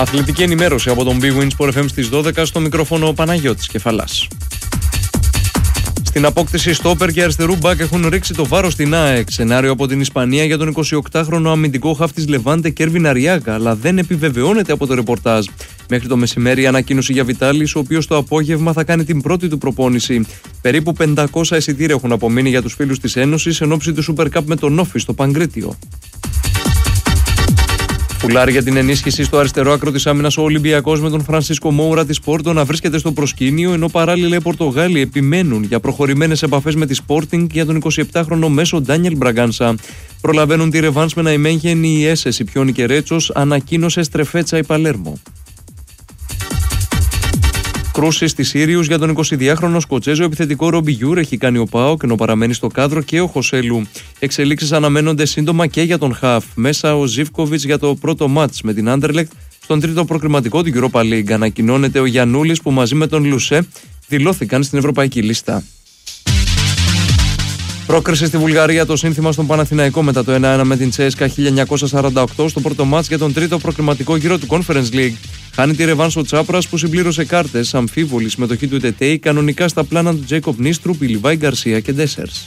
Αθλητική ενημέρωση από τον Big Win Sport FM στις 12, στο μικρόφωνο ο Παναγιώτης Κεφαλάς. Στην απόκτηση στόπερ και αριστερού μπακ έχουν ρίξει το βάρος στην ΑΕΚ. Σενάριο από την Ισπανία για τον 28χρονο αμυντικό χαφ της Λεβάντε Κέρβιν Αριάγκα, αλλά δεν επιβεβαιώνεται από το ρεπορτάζ. Μέχρι το μεσημέρι ανακοίνωση για Βιτάλης, ο οποίος το απόγευμα θα κάνει την πρώτη του προπόνηση. Περίπου 500 εισιτήρια έχουν απομείνει για τους φίλους της Ένωσης εν ώψη του Super Cup με τον Όφη στο Παγκρίτιο. Φουλάρει για την ενίσχυση στο αριστερό άκρο της άμυνας ο Ολυμπιακός με τον Φρανσίσκο Μόουρα της Πόρτο να βρίσκεται στο προσκήνιο, ενώ παράλληλα οι Πορτογάλοι επιμένουν για προχωρημένες επαφές με τη Sporting για τον 27χρονο μέσο Ντάνιελ Μπραγκάνσα. Προλαβαίνουν τη ρεβάνς με να ημέγχεν η ΕΣΕ Σιπιόνι και Ρέτσος, ανακοίνωσε Στρεφέτσα η Παλέρμο. Κρούση στη Σύριους για τον 22χρονο Σκοτσέζο επιθετικό Ρόμπι Γιούρ έχει κάνει ο ΠΑΟΚ, ενώ παραμένει στο κάδρο και ο Χωσέλου. Εξελίξεις αναμένονται σύντομα και για τον Χαφ. Μέσα ο Ζίβκοβιτς για το πρώτο μάτς με την Άντερλεκτ στον τρίτο προκριματικό του Europa League. Ανακοινώνεται ο Γιαννούλης που μαζί με τον Λουσέ δηλώθηκαν στην ευρωπαϊκή λίστα. Πρόκριση στη Βουλγαρία το σύνθημα στον Παναθηναϊκό μετά το 1-1 με την Τσέσκα 1948 στο πρώτο μάτς για τον τρίτο προκριματικό γύρο του Conference League. Χάνει τη ρεβάνς ο Τσάπρας που συμπλήρωσε κάρτες, αμφίβολη συμμετοχή του Τετέι, κανονικά στα πλάνα του Τζέικοπ Νίστρουπ, Λιβάη Γκαρσία και Ντέσσερς.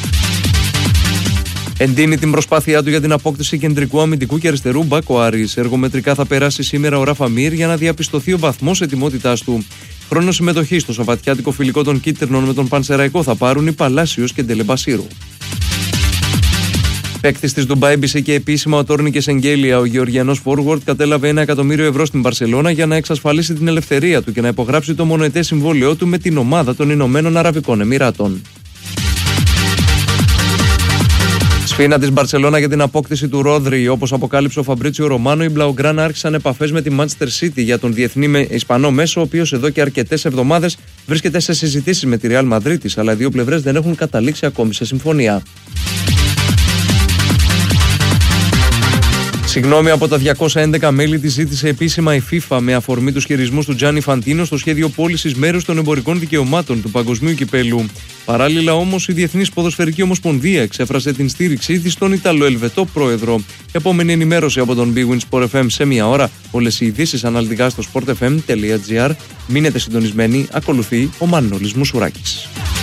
Εντείνει την προσπάθειά του για την απόκτηση κεντρικού αμυντικού και αριστερού μπακ ο Άρης. Εργομετρικά θα περάσει σήμερα ο Ράφα Μίρ για να διαπιστωθεί ο βαθμός ετοιμότητάς του. Χρόνο συμμετοχή στο σαββατιάτικο φιλικό των Κίτρινων με τον Πανσεραϊκό θα πάρουν οι Παλάσιος και Ντελεμπασίρου. Παίκτης της Ντουμπάι μπήκε επίσημα ο Τόρνικες Εγγέλια. Ο Γεωργιανός Forward κατέλαβε 1 εκατομμύριο ευρώ στην Μπαρσελόνα για να εξασφαλίσει την ελευθερία του και να υπογράψει το μονοετές συμβόλαιό του με την ομάδα των Ηνωμένων Αραβικών Εμιράτων. Σφήνα της Μπαρσελόνα για την απόκτηση του Ρόδρυ. Όπως αποκάλυψε ο Φαμπρίτσιο Ρωμάνο, οι Μπλαουγκράνα άρχισαν επαφές με τη Manchester City για τον διεθνή Ισπανό μέσο, ο οποίος εδώ και αρκετές εβδομάδες βρίσκεται σε συζητήσεις με τη Real Madrid, αλλά οι δύο πλευρές δεν έχουν καταλήξει ακόμη σε συμφωνία. Συγγνώμη από τα 211 μέλη της ζήτησε επίσημα η FIFA με αφορμή τους χειρισμούς του Τζάνι Φαντίνο στο σχέδιο πώλησης μέρους των εμπορικών δικαιωμάτων του Παγκοσμίου Κυπέλου. Παράλληλα όμως η Διεθνής Ποδοσφαιρική Ομοσπονδία εξέφρασε την στήριξή της στον Ιταλοελβετό πρόεδρο. Επόμενη ενημέρωση από τον Big Win Sport FM σε μία ώρα. Όλες οι ειδήσεις αναλυτικά στο sportfm.gr. Μείνετε συντονισμένοι, ακολουθεί ο Μανώλης Μουσουράκης.